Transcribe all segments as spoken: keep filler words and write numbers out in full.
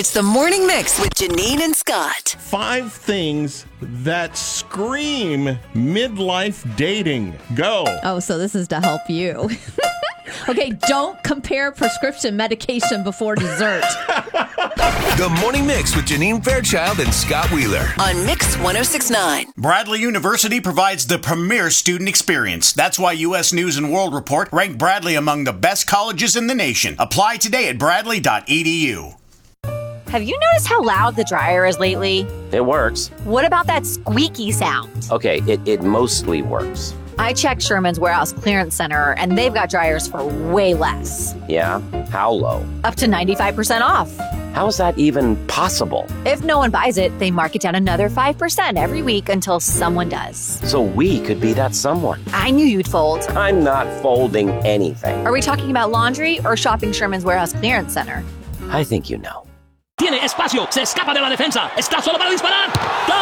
It's the Morning Mix with Janine and Scott. Five things that scream midlife dating. Go. Oh, so this is to help you. Okay, don't compare prescription medication before dessert. The Morning Mix with Janine Fairchild and Scott Wheeler. On Mix ten sixty-nine. Bradley University provides the premier student experience. That's why U S News and World Report ranked Bradley among the best colleges in the nation. Apply today at bradley dot e d u. Have you noticed how loud the dryer is lately? It works. What about that squeaky sound? Okay, it, it mostly works. I checked Sherman's Warehouse Clearance Center, and they've got dryers for way less. Yeah? How low? Up to ninety-five percent off. How is that even possible? If no one buys it, they mark it down another five percent every week until someone does. So we could be that someone. I knew you'd fold. I'm not folding anything. Are we talking about laundry or shopping Sherman's Warehouse Clearance Center? I think you know. Tiene espacio, se escapa de la defensa, está solo para disparar.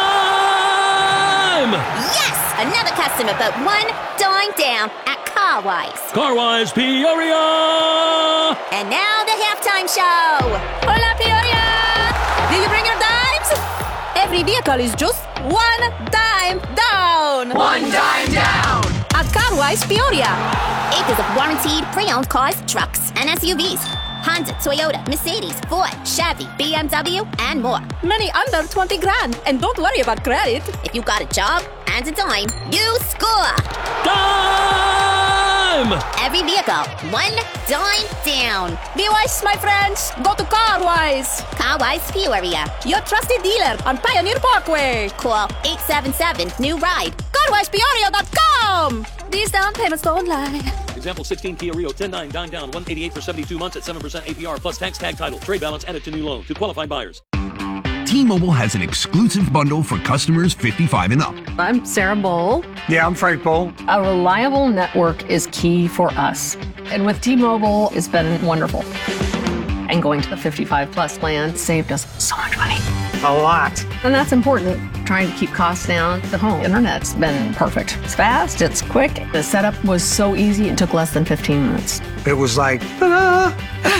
Time! Yes! Another customer, but one dime down at Carwise. Carwise Peoria! And now the halftime show. Hola, Peoria! Did you bring your dimes? Every vehicle is just one dime down. One dime down! At Carwise Peoria. Acres of warranted pre-owned cars, trucks, and S U Vs. Honda, Toyota, Mercedes, Ford, Chevy, B M W, and more. Many under twenty grand. And don't worry about credit. If you got a job and a dime, you score. Time! Every vehicle, one dime down. Be wise, my friends. Go to Carwise. Carwise Peoria. Your trusted dealer on Pioneer Parkway. Call eight seven seven, new ride. Carwise Peoria dot com. These down payments don't lie. Example sixteen Kia Rio ten nine dime down one eighty-eight for seventy-two months at seven percent A P R plus tax tag title. Trade balance added to new loan to qualified buyers. T-Mobile has an exclusive bundle for customers fifty-five and up. I'm Sarah Bowl. Yeah, I'm Frank Bowl. A reliable network is key for us. And with T-Mobile, it's been wonderful. And going to the fifty-five plus plan saved us so much money. A lot. And that's important. Trying to keep costs down. The home internet's been perfect. It's fast, it's quick. The setup was so easy, it took less than fifteen minutes. It was like, ta-da!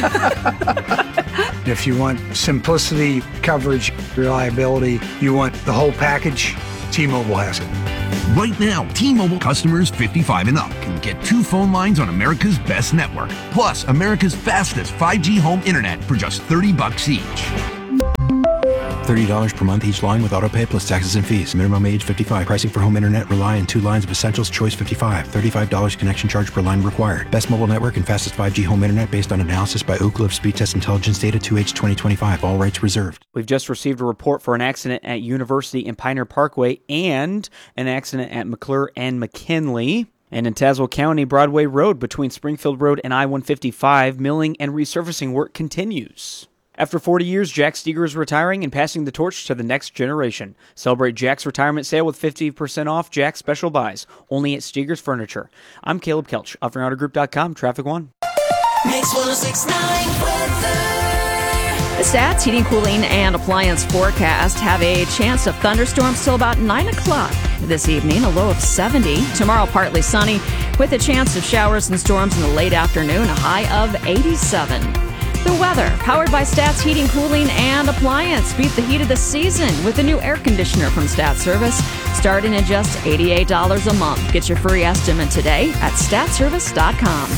If you want simplicity, coverage, reliability, you want the whole package, T-Mobile has it. Right now, T-Mobile customers fifty-five and up can get two phone lines on America's best network, plus America's fastest five G home internet for just thirty bucks each. thirty dollars per month each line with autopay plus taxes and fees. Minimum age fifty-five. Pricing for home internet rely on two lines of Essentials Choice fifty-five. thirty-five dollars connection charge per line required. Best mobile network and fastest five G home internet based on analysis by Ookla of Speed Test Intelligence data two H twenty twenty-five. All rights reserved. We've just received a report for an accident at University and Pioneer Parkway and an accident at McClure and McKinley. And in Tazewell County, Broadway Road between Springfield Road and I one fifty-five, milling and resurfacing work continues. After forty years, Jack Steger is retiring and passing the torch to the next generation. Celebrate Jack's retirement sale with fifty percent off Jack's special buys, only at Steger's Furniture. I'm Caleb Kelch, offering auto group dot com, Traffic One. Mix ten sixty-nine weather. The Stats Heating, Cooling, and Appliance forecast have a chance of thunderstorms till about nine o'clock this evening, a low of seventy. Tomorrow, partly sunny, with a chance of showers and storms in the late afternoon, a high of eighty-seven. The weather, powered by Stats Heating, Cooling, and Appliance. Beat the heat of the season with a new air conditioner from Stats Service, starting at just eighty-eight dollars a month. Get your free estimate today at stats service dot com.